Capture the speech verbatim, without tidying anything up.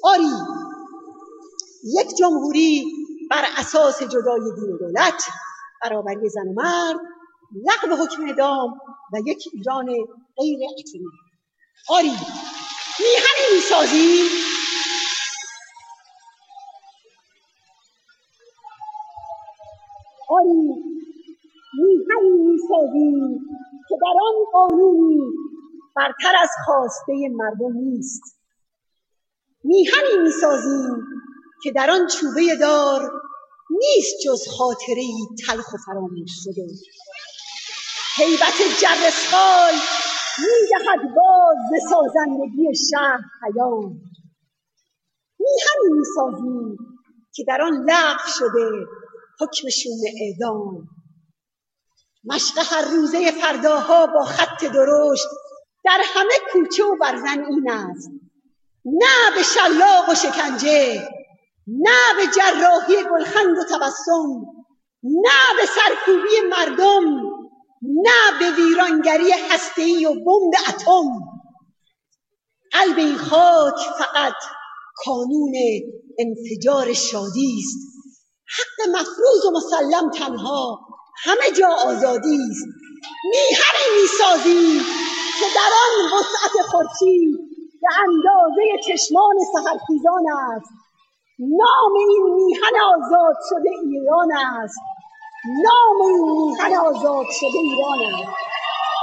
آری، یک جمهوری بر اساس جدای دین و دولت، برابری زن و مرد، لغو حکم اعدام و یک ایران غیر اتمی. آری، میهنی میسازیم آری میهنی میسازیم که در آن قانونی برتر از خواسته مردم نیست. میهنی میسازیم که در آن چوبه دار نیست جز خاطره‌ای تلخ و فراموش شده. هیبت جرسخال می‌دهد باز ز سازندگی شهر پیام. میهنی میسازیم که در آن لغو شده حکم شوم اعدام. مشق هر روزه فرداها با خط درشت در همه کوچه و برزن این است: نه به شلاق و شکنجه، نه به جراحی گلخند و تبسم، نه به سرکوبی مردم، نه به ویرانگری هسته‌ای و بمب اتم. قلب این خاک فقط کانون انفجار شادی است. حق مفروض و مسلم تنها همه جا آزادی است. میهنی میسازیم که در آن وسعت خورشید به اندازه چشمان سحرخیزان است. نام این میهن آزاد شده ایران است. نام این میهن آزاد شده ایران است.